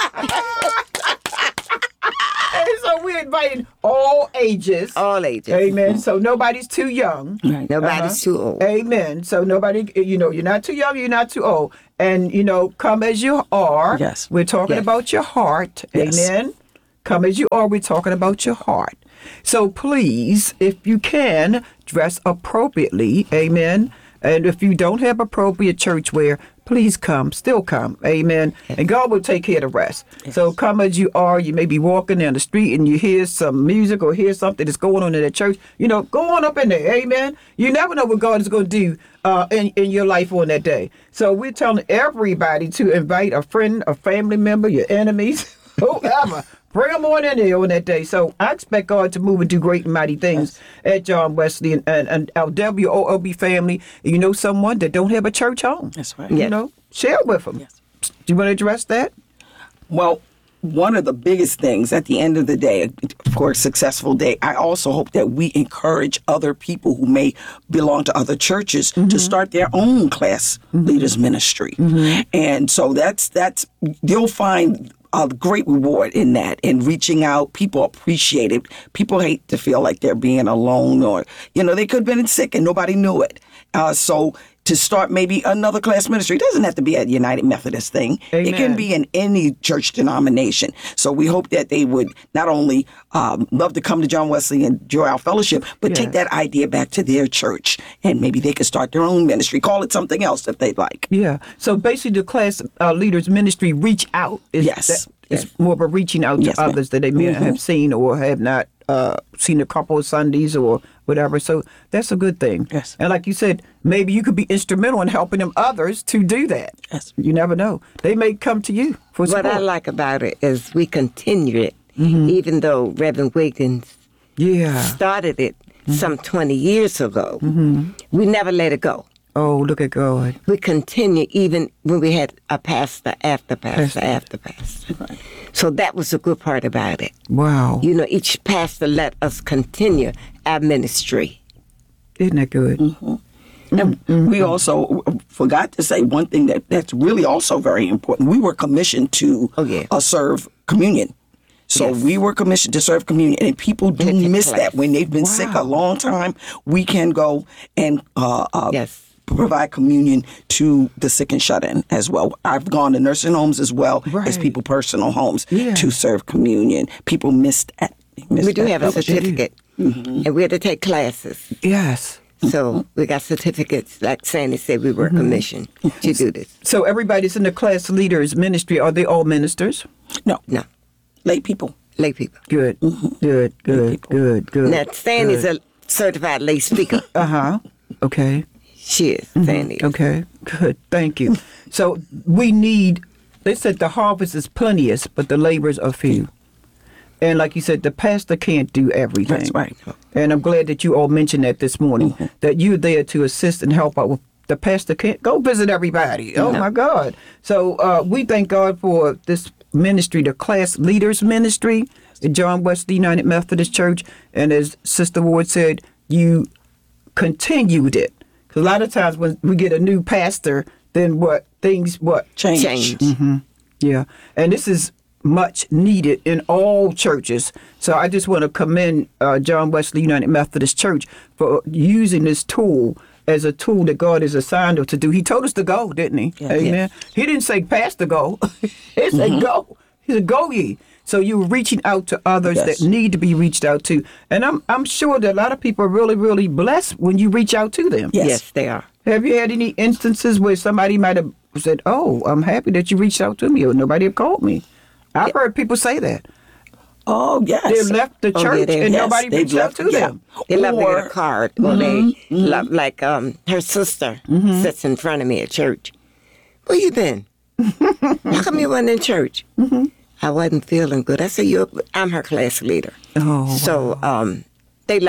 And so we're inviting all ages. All ages. Amen. So nobody's too young. Right. Nobody's too old. Amen. So nobody, you're not too young, you're not too old. And, come as you are. Yes. We're talking Yes. about your heart. Yes. Amen. Come as you are. We're talking about your heart. So please, if you can, dress appropriately. Amen. And if you don't have appropriate church wear, please come. Still come. Amen. And God will take care of the rest. So come as you are. You may be walking down the street and you hear some music or hear something that's going on in the church. Go on up in there. Amen. You never know what God is going to do in your life on that day. So we're telling everybody to invite a friend, a family member, your enemies, whoever. Bring them on in there on that day. So I expect God to move and do great and mighty things at John Wesley and our WOLB family. You know someone that don't have a church home. That's right. Share it with them. Yes. Do you want to address that? Well, one of the biggest things at the end of the day, for a successful day, I also hope that we encourage other people who may belong to other churches to start their own class leaders ministry. And so that's you'll find a great reward in that, in reaching out. People appreciate it. People hate to feel like they're being alone, or they could have been sick and nobody knew it. So to start maybe another class ministry, it doesn't have to be a United Methodist thing. Amen. It can be in any church denomination. So we hope that they would not only love to come to John Wesley and enjoy our fellowship, but take that idea back to their church, and maybe they could start their own ministry. Call it something else if they'd like. Yeah. So basically, the class leaders ministry reach out. Yes. It's more of a reaching out to Yes, ma'am. others that they may not have seen or have not seen a couple of Sundays or whatever. So that's a good thing. Yes. And like you said, maybe you could be instrumental in helping them others to do that. Yes. You never know. They may come to you for support. What I like about it is we continue it, even though Reverend Wiggins Yeah. started it some 20 years ago. We never let it go. Oh, look at God. We continue even when we had a pastor after pastor after pastor. So that was a good part about it. Wow. Each pastor let us continue our ministry. Isn't that good? And we also forgot to say one thing that's really also very important. We were commissioned to serve communion. So we were commissioned to serve communion, and people do miss that when they've been sick a long time. We can go and provide communion to the sick and shut in as well. I've gone to nursing homes as well as people personal homes to serve communion. People miss that. We do have a certificate, and we had to take classes. Yes. So we got certificates, like Sandy said, we were commissioned to do this. So everybody's in the class leaders ministry. Are they all ministers? No. Lay people. Good. Good. Now, Sandy's a certified lay speaker. Okay. She is, Sandy. Okay. Good. Thank you. So they said the harvest is plenteous, but the laborers are few. And like you said, the pastor can't do everything. That's right. And I'm glad that you all mentioned that this morning, that you're there to assist and help out with. The pastor can't go visit everybody. Oh, my God. So we thank God for this ministry, the class leaders ministry at John Wesley United Methodist Church. And as Sister Ward said, you continued it. Because a lot of times when we get a new pastor, then things Change. Yeah. And this is much needed in all churches. So I just want to commend John Wesley United Methodist Church for using this tool as a tool that God has assigned us to do. He told us to go, didn't he? Yes. Amen. Yes. He didn't say pastor go. He said go. He said go ye. So you're reaching out to others that need to be reached out to. And I'm sure that a lot of people are really, really blessed when you reach out to them. Yes, they are. Have you had any instances where somebody might have said, oh, I'm happy that you reached out to me, or nobody have called me? I've heard people say that. Oh, yes. They left the church and nobody they've reached out to them. They love to get a card, or they love, like her sister sits in front of me at church. Where you been? How come you wasn't in church? I wasn't feeling good. I said, I'm her class leader. Oh, So they like it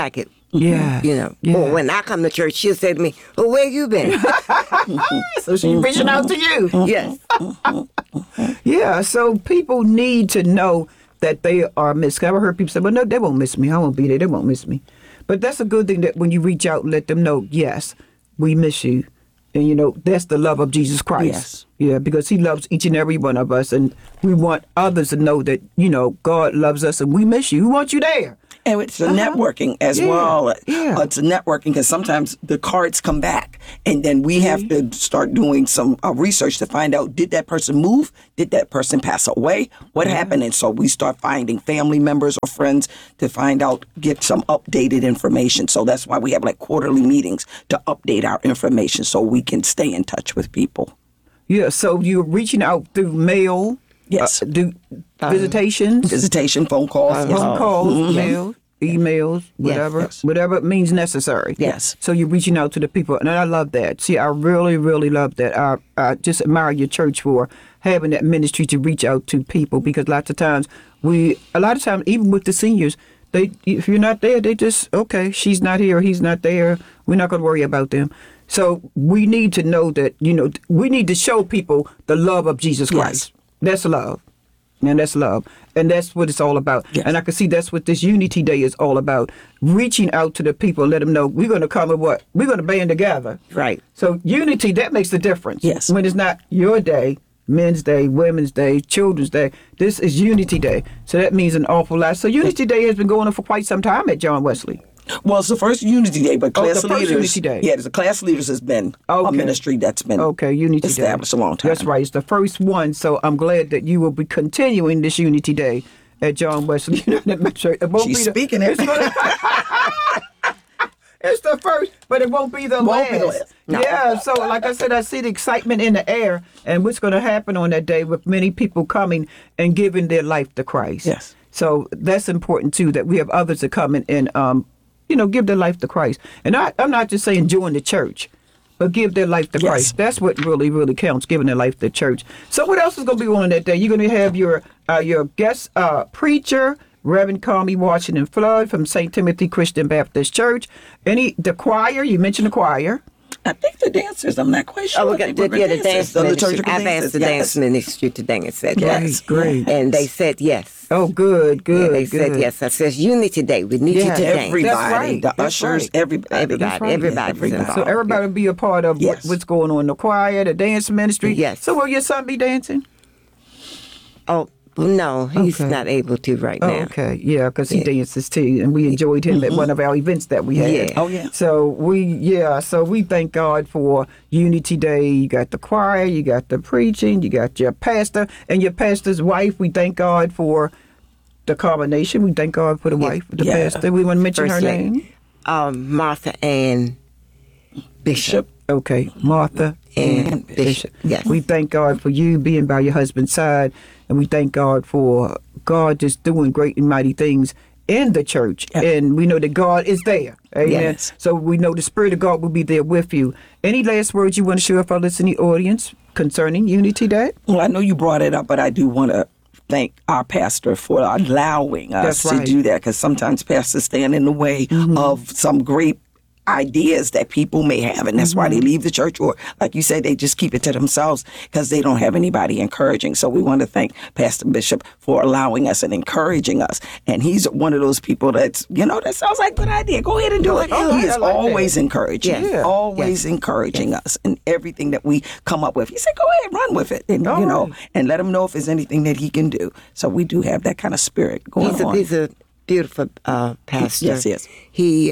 Yeah. You know, Yeah. or when I come to church, she'll say to me, "Oh, where you been?" So she's reaching out to you. Yes. Yeah, so people need to know that they are missed. I've heard people say, well, no, they won't miss me. I won't be there. They won't miss me. But that's a good thing that when you reach out and let them know, yes, we miss you. And, you know, that's the love of Jesus Christ. Yes. Yeah, because he loves each and every one of us. And we want others to know that, you know, God loves us and we miss you. We want you there. And it's a networking as Yeah, well. yeah. It's a networking because sometimes the cards come back, and then we have to start doing some research to find out, did that person move? Did that person pass away? What happened? And so we start finding family members or friends to find out, get some updated information. So that's why we have like quarterly meetings to update our information so we can stay in touch with people. Yeah, so you're reaching out through mail. Yes. Do visitations. Visitation, phone calls. yes. Phone calls, mail, emails, whatever, yes. whatever means necessary. Yes. So you're reaching out to the people, and I love that. See, I really, really love that. I just admire your church for having that ministry to reach out to people, because lots of times even with the seniors, if you're not there, they just, okay, she's not here, he's not there, we're not going to worry about them. So we need to know that, you know, we need to show people the love of Jesus Christ. Yes. That's love. And that's love. And that's what it's all about. Yes. And I can see that's what this Unity Day is all about. Reaching out to the people, let them know we're going to come and what? We're going to band together. Right. So unity, that makes the difference. Yes. When it's not your day, Men's Day, Women's Day, Children's Day, this is Unity Day. So that means an awful lot. So Unity Day has been going on for quite some time at John Wesley. Well, it's the first Unity Day, but class the first leaders. Unity Day. Yeah, the class leaders has been a ministry that's been Unity established Day. a long time. That's right. It's the first one. So I'm glad that you will be continuing this Unity Day at John Wesley United Church. It won't She's be the- speaking it. It's the first, but it won't be the Won't be the last. last. No. Yeah, so like I said, I see the excitement in the air and what's going to happen on that day with many people coming and giving their life to Christ. Yes. So that's important too, that we have others that come and give their life to Christ. And I'm not just saying join the church, but give their life to Yes. Christ. That's what really, really counts, giving their life to the church. So what else is going to be on that day? You're going to have your guest preacher, Reverend Carmi Washington Flood from St. Timothy Christian Baptist Church. The choir, you mentioned the choir. I think the dancers, I'm not quite sure. Oh, we I got think we're the dancers. dance The ministry. liturgical I've asked dancers, the yes. dance ministry to dance that. Great, great. And they said yes. Oh, good, good, Yeah, they good. said yes. I said Unity Day. We need you Yeah, to dance. That's Everybody, right. the That's ushers, right. everybody. Everybody, right. everybody's Everybody. involved. So everybody will be a part of Yes. what's going on, the choir, the dance ministry. Yes. So will your son be dancing? Oh, well, no, he's Okay. not able to right Oh, now. okay. Yeah, because he dances too, and we enjoyed him at one of our events that we had. Yeah. Oh, yeah. So we thank God for Unity Day. You got the choir, you got the preaching, you got your pastor and your pastor's wife. We thank God for the combination. We thank God for the wife, the Yeah. pastor. We want to mention her First lady. name. Martha Ann Bishop. Okay, Martha And Bishop. Yes. We thank God for you being by your husband's side, and we thank God for God just doing great and mighty things in the church. Yep. And we know that God is there. Amen. Yes. So we know the Spirit of God will be there with you. Any last words you want to share with our listening audience concerning Unity Day? Well, I know you brought it up, but I do want to thank our pastor for allowing us That's right. to do that, because sometimes pastors stand in the way of some great ideas that people may have, and that's why they leave the church, or like you said, they just keep it to themselves because they don't have anybody encouraging. So we want to thank Pastor Bishop for allowing us and encouraging us. And he's one of those people that's, that sounds like a good idea. Go ahead and do it. Oh, He I is like that. always encouraging, Yes. always encouraging us in everything that we come up with. He said, go ahead, run with it, and All right. and let him know if there's anything that he can do. So we do have that kind of spirit going on. He's a beautiful pastor. Yes, yes. He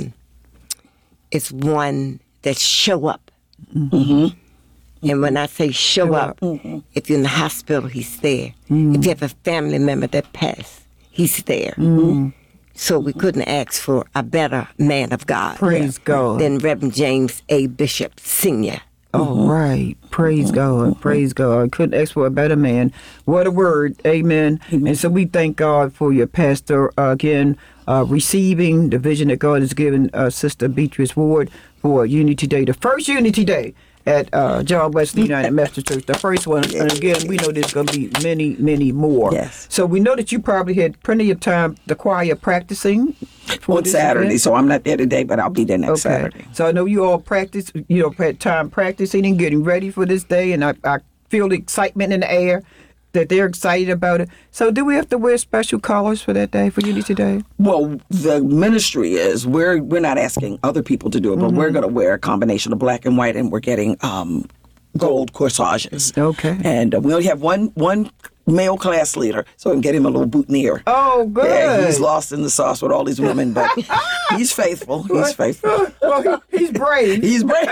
is one that show up. And when I say show up, if you're in the hospital, he's there. If you have a family member that passed, he's there. So we couldn't ask for a better man of God Praise God. than Reverend James A. Bishop Sr. Oh, right. Praise God. Praise God. Couldn't ask for a better man. What a word. Amen. And so we thank God for your pastor again, receiving the vision that God has given Sister Beatrice Ward for Unity Day, the first Unity Day at John Wesley United Methodist Church, the first one. And again, we know there's going to be many, many more. Yes. So we know that you probably had plenty of time, the choir practicing for On this Saturday, event? so I'm not there today, but I'll be there next Okay. Saturday. So I know you all practice, had time practicing and getting ready for this day, and I feel the excitement in the air that they're excited about it. So do we have to wear special colors for that day, for Unity Day? Well, the ministry is we're not asking other people to do it, but we're going to wear a combination of black and white, and we're getting gold corsages. Okay. And we only have one male class leader, so we can get him a little boutonniere. Oh, good. Yeah, he's lost in the sauce with all these women, but he's faithful. He's faithful. Well, he's brave. He's brave.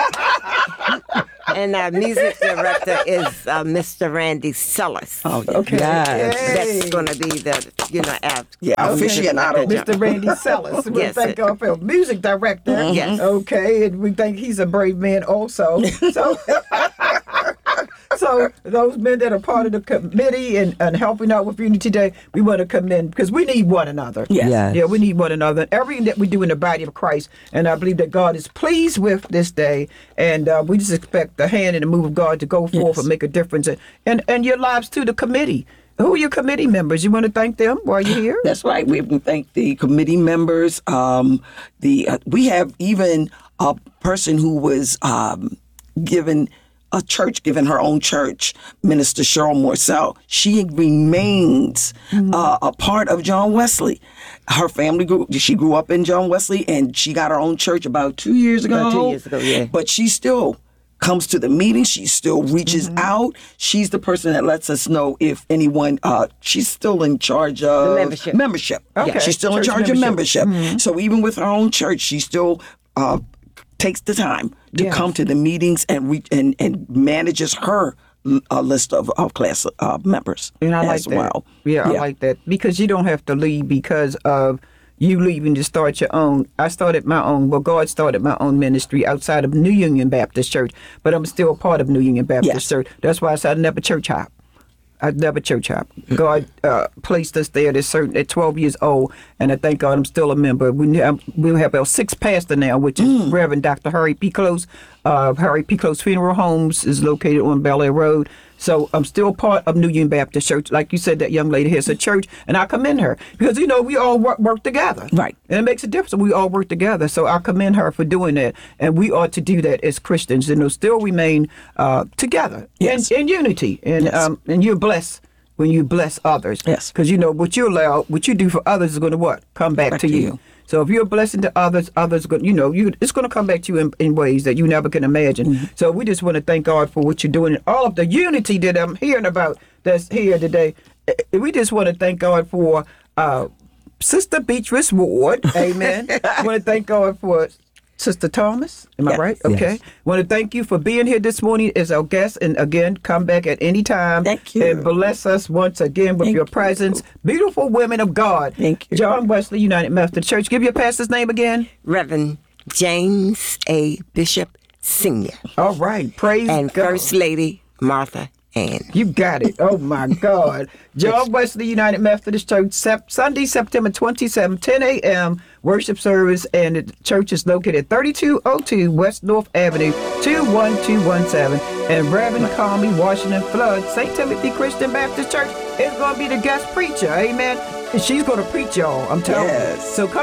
And our music director is Mr. Randy Sellis. Oh, yeah. Okay. Yes. Yay. That's going to be the, our Yeah, aficionado. Mr. Randy Sellis. We Yes. thank God for him. Music director. Yes. Okay, and we think he's a brave man also. So, so those men that are part of the committee and helping out with Unity Day, we want to commend because we need one another. Yes. Yes. Yeah, we need one another. Everything that we do in the body of Christ, and I believe that God is pleased with this day, and we just expect the hand and the move of God to go forth and make a difference, and your lives too. The committee. Who are your committee members? You want to thank them while you're here? That's right. We thank the committee members. We have even a person who was given her own church, Minister Cheryl Morsell. She remains a part of John Wesley. Her family she grew up in John Wesley, and she got her own church about 2 years ago. About 2 years ago, yeah. But she still comes to the meetings. She still reaches out. She's the person that lets us know if anyone. She's still in charge of The membership. Okay. Yeah, she's still in Church charge of membership. membership. So even with her own church, she still takes the time to Yes. come to the meetings and manages her list of class members And I like as that. well. Yeah, I like that because you don't have to leave because of you leaving to start your own. I started my own. Well, God started my own ministry outside of New Union Baptist Church, but I'm still a part of New Union Baptist Yes. Church. That's why I said I never church hop. I never church hop. God placed us there at 12 years old, and I thank God I'm still a member. We have our sixth pastor now, which is Reverend Dr. Harry P. Close. Harry P. Close Funeral Homes is located on Bel Air Road. So I'm still part of New Union Baptist Church. Like you said, that young lady has a church, and I commend her because, we all work together. Right. And it makes a difference. We all work together. So I commend her for doing that. And we ought to do that as Christians, still remain together Yes. in unity. And Yes. and you're blessed when you bless others. Yes. Because, what you do for others is going to what? Come back to you. So if you're a blessing to others are going, it's going to come back to you in ways that you never can imagine. Mm-hmm. So we just want to thank God for what you're doing and all of the unity that I'm hearing about that's here today. We just want to thank God for Sister Beatrice Ward. Amen. Want to thank God for Sister Thomas. Am I Yes. right? Okay. Yes. Want to thank you for being here this morning as our guest. And again, come back at any time. Thank you. And bless us once again with Thank your you. presence. Beautiful women of God. Thank you. John Wesley United Methodist Church. Give your pastor's name again. Reverend James A. Bishop Sr. All right. Praise and God. First Lady Martha Ann. You got it. Oh, my God. John Wesley United Methodist Church, Sunday, September 27, 10 a.m. worship service, and the church is located at 3202 West North Avenue, 21217. And Reverend Carmi Washington Flood, St. Timothy Christian Baptist Church, is going to be the guest preacher. Amen. And she's going to preach, y'all. I'm telling you. Yes. So come